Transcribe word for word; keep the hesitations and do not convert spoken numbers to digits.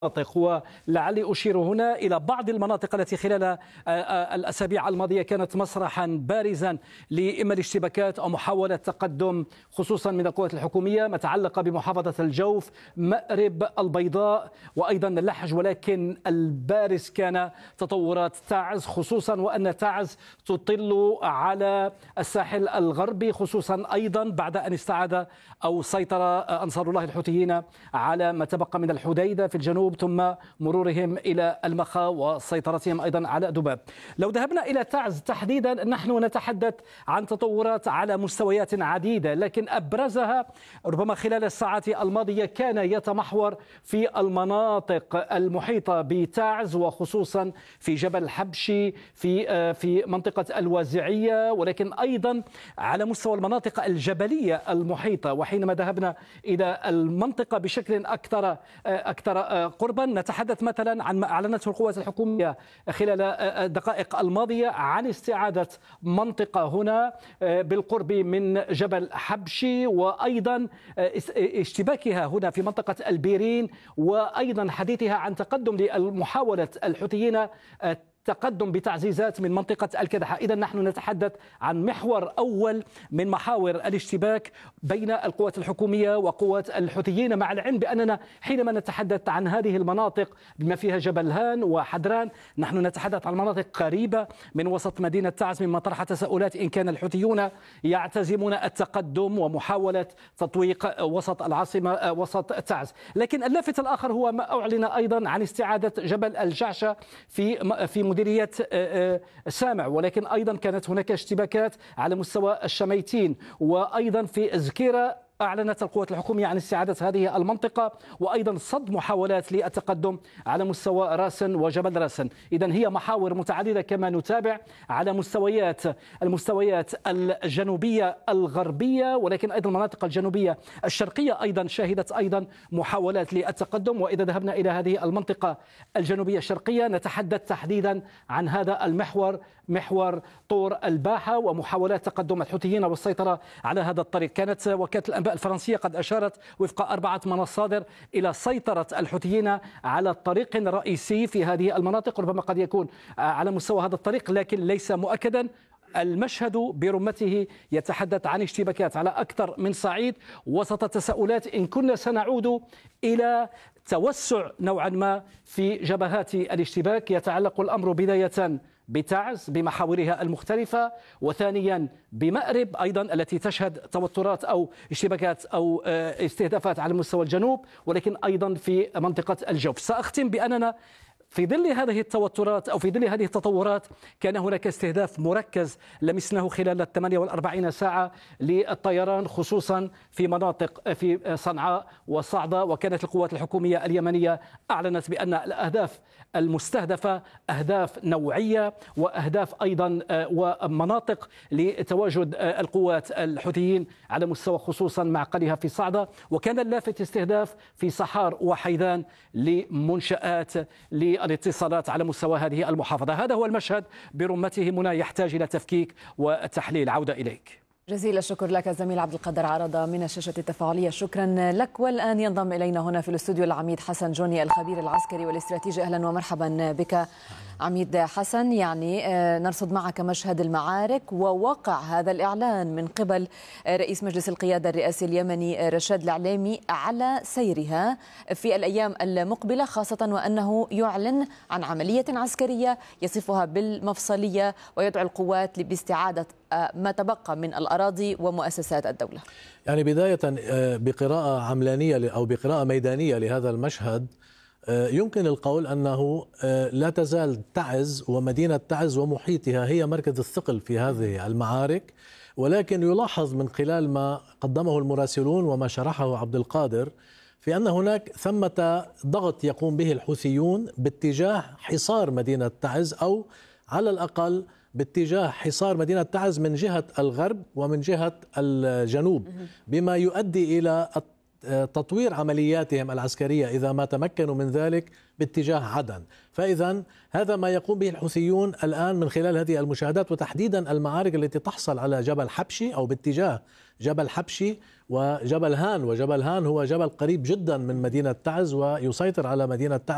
المناطق. ولعلي أشير هنا إلى بعض المناطق التي خلال الأسابيع الماضية كانت مسرحا بارزا لإما الاشتباكات أو محاولة تقدم خصوصا من القوات الحكومية، ما تعلق بمحافظة الجوف، مأرب، البيضاء وأيضا اللحج. ولكن البارز كان تطورات تعز، خصوصا وأن تعز تطل على الساحل الغربي، خصوصا أيضا بعد أن استعاد أو سيطر أنصار الله الحوثيين على ما تبقى من الحديدة في الجنوب، ثم مرورهم إلى المخا وسيطرتهم أيضا على دباب. لو ذهبنا إلى تعز تحديدا، نحن نتحدث عن تطورات على مستويات عديدة، لكن أبرزها ربما خلال الساعات الماضية كان يتمحور في المناطق المحيطة بتعز، وخصوصا في جبل حبشي، في في منطقة الوازعية، ولكن أيضا على مستوى المناطق الجبلية المحيطة. وحينما ذهبنا إلى المنطقة بشكل أكثر أكثر قربا، نتحدث مثلا عن ما أعلنته القوات الحكومية خلال الدقائق الماضية عن استعادة منطقة هنا بالقرب من جبل حبشي، وأيضا اشتباكها هنا في منطقة البيرين، وأيضا حديثها عن تقدم لمحاولة الحوثيين تقدم بتعزيزات من منطقة الكدحة. إذا نحن نتحدث عن محور أول من محاور الاشتباك بين القوات الحكومية وقوات الحوثيين، مع العلم بأننا حينما نتحدث عن هذه المناطق بما فيها جبل هان وحدران، نحن نتحدث عن مناطق قريبة من وسط مدينة تعز، مما طرح تساؤلات إن كان الحوثيون يعتزمون التقدم ومحاولة تطويق وسط العاصمة وسط تعز. لكن اللافت الآخر هو ما أعلن أيضا عن استعادة جبل الجعشة في في مديرية سامع، ولكن أيضا كانت هناك اشتباكات على مستوى الشميتين، وأيضا في زكيرة أعلنت القوات الحكومية عن استعادة هذه المنطقة، وأيضا صد محاولات للتقدم على مستوى راسن وجبل راسن. إذن هي محاور متعددة كما نتابع على مستويات المستويات الجنوبية الغربية، ولكن أيضا المناطق الجنوبية الشرقية أيضا شهدت أيضا محاولات للتقدم. وإذا ذهبنا إلى هذه المنطقة الجنوبية الشرقية، نتحدث تحديدا عن هذا المحور، محور طور الباحة، ومحاولات تقدم الحوثيين والسيطرة على هذا الطريق. كانت وكالة الأنباء الفرنسية قد أشارت وفق أربعة مصادر إلى سيطرة الحوثيين على طريق رئيسي في هذه المناطق، ربما قد يكون على مستوى هذا الطريق لكن ليس مؤكدا. المشهد برمته يتحدث عن اشتباكات على أكثر من صعيد، وسط تساؤلات إن كنا سنعود إلى توسع نوعا ما في جبهات الاشتباك. يتعلق الأمر بداية بتعز بمحاورها المختلفة، وثانيا بمأرب أيضا التي تشهد توترات أو اشتباكات أو استهدافات على مستوى الجنوب، ولكن أيضا في منطقة الجوف. سأختم بأننا في ظل هذه التوترات أو في ظل هذه التطورات كان هناك استهداف مركز لمسناه خلال الثمانية والأربعين ساعة للطيران، خصوصا في مناطق في صنعاء وصعدة. وكانت القوات الحكومية اليمنية أعلنت بأن الأهداف المستهدفة أهداف نوعية وأهداف أيضا ومناطق لتواجد القوات الحوثيين على مستوى خصوصا معقلها في صعدة. وكان اللافت استهداف في صحار وحيدان لمنشآت الاتصالات على مستوى هذه المحافظة. هذا هو المشهد برمته، منى يحتاج إلى تفكيك وتحليل. عودة إليك. جزيل الشكر لك زميل عبد القادر عرضة من الشاشة التفاعلية، شكرا لك. والآن ينضم إلينا هنا في الاستوديو العميد حسن جوني الخبير العسكري والاستراتيجي. أهلا ومرحبا بك عميد حسن. يعني نرصد معك مشهد المعارك ووقع هذا الإعلان من قبل رئيس مجلس القيادة الرئاسي اليمني رشاد العليمي على سيرها في الأيام المقبلة، خاصة وأنه يعلن عن عملية عسكرية يصفها بالمفصلية ويدعو القوات باستعادة ما تبقى من الأراضي ومؤسسات الدولة. يعني بداية بقراءة عملانية أو بقراءة ميدانية لهذا المشهد، يمكن القول أنه لا تزال تعز ومدينة تعز ومحيطها هي مركز الثقل في هذه المعارك. ولكن يلاحظ من خلال ما قدمه المراسلون وما شرحه عبد القادر في أن هناك ثمة ضغط يقوم به الحوثيون باتجاه حصار مدينة تعز، أو على الأقل باتجاه حصار مدينة تعز من جهة الغرب ومن جهة الجنوب، بما يؤدي إلى تطوير عملياتهم العسكرية إذا ما تمكنوا من ذلك باتجاه عدن. فإذا هذا ما يقوم به الحوثيون الآن من خلال هذه المشاهدات، وتحديدا المعارك التي تحصل على جبل حبشي أو باتجاه جبل حبشي وجبل هان. وجبل هان هو جبل قريب جدا من مدينة تعز ويسيطر على مدينة تعز.